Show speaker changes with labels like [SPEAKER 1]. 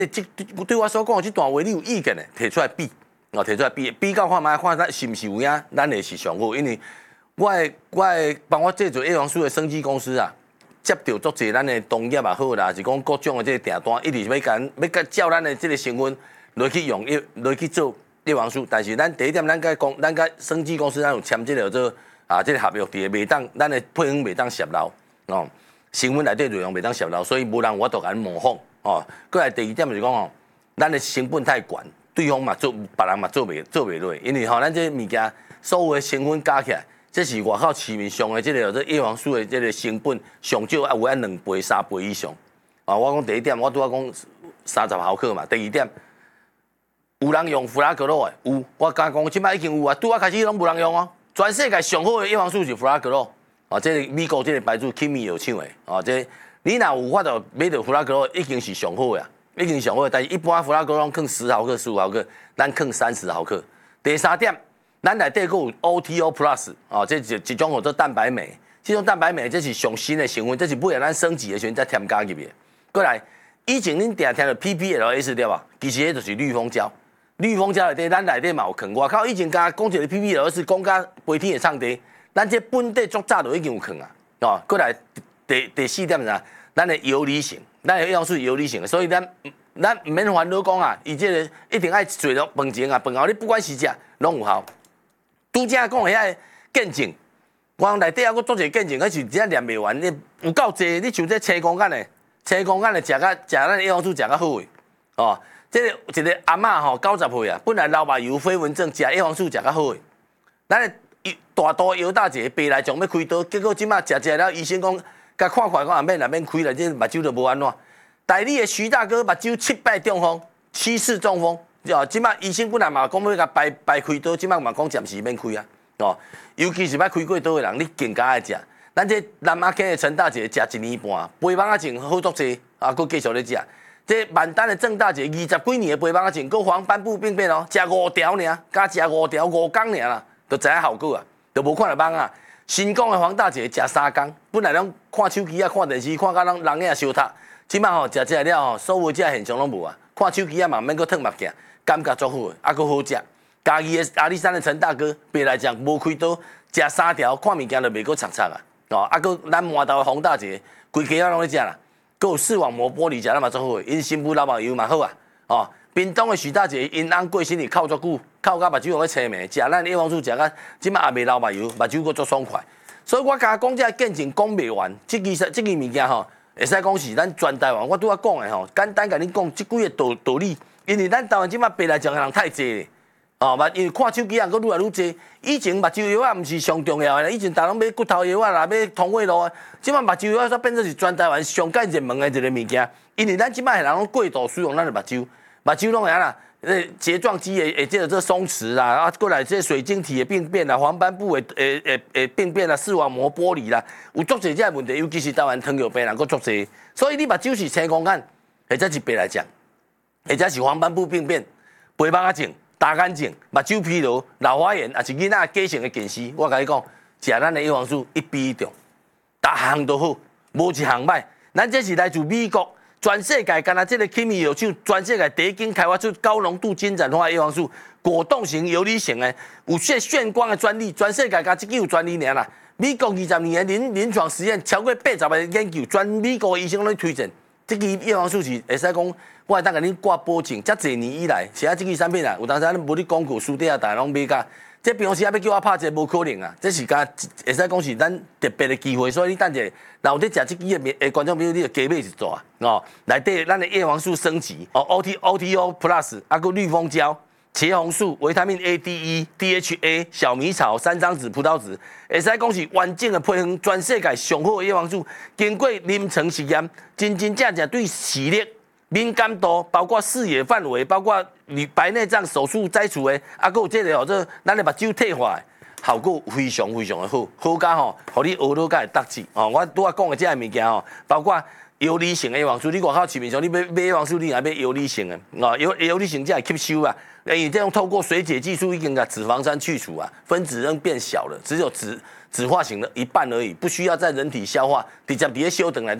[SPEAKER 1] 对我所讲的这段话，你有意见的，提出来比，提出来比较看卖，看咱是毋是有影，咱的是上好。因为我帮我制作叶黄素的生技公司啊，接到足侪咱的同业也好啦，是讲各种的这个订单，一直要叫咱的这个成分落去用落去做叶黄素。但是咱第一点，咱生技公司咱有签这个做这个合约，袂当咱的配方袂当泄漏哦，成分内底内容袂当泄漏，所以无人有法度甲咱模仿。哦，过来第二点就是讲哦，咱的成本太悬，对方嘛做，别人嘛做袂落，因为吼，咱这物件所有的成分加起来，这是外口市面上的这个叶黄素的这个成本上少有2倍、3倍以上。啊，我讲第一点，我拄仔讲30毫克嘛。第二点，有人用弗拉格洛的，有，我敢讲，即摆已经有啊，拄仔开始拢无人用哦。全世界上好的叶黄素是弗拉格洛，啊，这个美国这个牌子 Kimi 有厂的，啊，这。你若有法度买到弗拉格洛，已经是上好的，已经上好的。但是一般弗拉格洛放10毫克、15毫克，咱放30毫克。第三点，咱内底还有 OTO Plus， 哦，这一种叫做蛋白酶。这种蛋白酶这是上新的成分，这是尾仔咱升级的时阵才添加入去。过来，以前恁定听到 PPLS 对吧？其实迄就是绿蜂胶。绿蜂胶内底，咱内底嘛有藏。外口以前甲讲一个 PPLS， 讲甲飞天会唱地，咱这本地足早就已经有藏啊。哦，过来。第四点是啥？咱的游离性，咱的叶黄素是游离性的，所以咱唔免烦恼讲啊，伊这个一定爱做了饭前啊，饭后你不管是食拢有效。拄则讲的遐见证，我内底还佫做一个见证，迄是真念袂完，你有够济，你像这青公干的，青公干的食咱的叶黄素食较好诶，哦，这个一个阿嬷吼90岁啊，本来老目油飞蚊症，食叶黄素食较好诶，咱的大肚腰大一个白内障要开刀，结果即马食了，医生讲。甲看看讲也免开了，这目睭就无安怎。台里的徐大哥目睭7败中风，7次中风，哦，即马医生本来嘛讲要甲掰开刀，即马嘛讲暂时免开啊，哦，尤其是捌开过刀的人，你更加爱食。咱这南马溪的陈大姐食1年半，肥胖仔症好足济，啊，佫继续咧食。这万丹的郑大姐20几年的肥胖仔症，佫黄斑部病变哦，食5条尔，加食5条5工尔啦，就知影效果啊，就无看到茫啊。新港的黄大姐食3工，本来拢看手机啊、看电视，看到人影烧塌。即摆吼食了吼，所有这现象拢无啊。看手机啊嘛免佫脱目镜，感觉足好的，啊佫好食。家己的阿里山的陈大哥，白来讲无开刀，食3条，看物件就袂佫擦擦啊。哦，啊佫咱麻豆的黄大姐，规家拢咧食啦。佫有视网膜玻璃食得嘛足好的，因新妇老目油嘛好啊。哦，屏东的徐大姐，因翁过身去靠足久。靠甲目睭用咧青眉，食咱叶黄素食甲，即摆也袂流目油，目睭佫足爽快。所以我甲讲这见证讲袂完，这个物件吼，会使讲是咱全台湾。我拄仔讲的吼，简单甲你讲即几个道理，因为咱台湾即摆白内障的人太济咧，哦，嘛因为看手机人佫愈来愈济。以前目睭药啊，毋是上重要的，以前大人买骨头药啊啦，买通胃路啊，即摆目睭药煞变做是全台湾上介热门的一个物件，因为咱即摆人拢过度使用咱的目睭，目睭拢会啦。睫状肌这个松弛啦，啊，过来这水晶体的病变啦，黄斑部的病变啦，视网膜剥离啦，有足侪这问题，尤其是台湾糖尿病人佫足侪，所以你目睭是青光眼，或者是白内障，或者是黄斑部病变、肥胖仔症、大眼症、目睭疲劳、老花眼，也是囡仔假性的近视。我甲你讲，食咱的叶黄素一比一中，逐项都好，无一项歹。咱这是来自美国。全世界干那这个 Kimi 药厂，全世界第一间开发出高浓度金盏花叶黄素果冻型、游离型的，有炫光的专利，全世界甲这个有专利尔啦。美国20年的临床实验超过80个研究，全美国医生拢推荐。这个叶黄素是会使讲，我会当甲你挂保证，遮侪年以来，其他这个产品啊，有当时咱无咧广告，书底下大家拢买甲。这平时要叫我拍这无可能啊！这是甲会使讲是咱特别的机会，所以你等者，若有咧食这支的观众朋友，你就加买一组啊！哦，内底咱的叶黄素升级哦，OTO Plus， 啊个绿蜂胶、茄红素、维他命 A、D、E、DHA、小米草、三张子、葡萄籽，会使讲是完整的配方，全世界上好的叶黄素，经过临床实验，真正对视力。敏感度包括视野范围，包括你白内障手术摘除的，啊，还有这个这咱的目睭退化的，效果非常非常的好，好甲吼，互你学到甲会得志哦。我拄仔讲的这个物件吼，包括游离性的叶黄素，你外口市面上你买叶黄素，你也买游离性的哦，游离性才会吸收啊。因为这样透过水解技术，已经把脂肪酸去除啊，分子仍变小了，只有脂化型的一半而已，不需要在人体消化，直接伫咧小肠内底。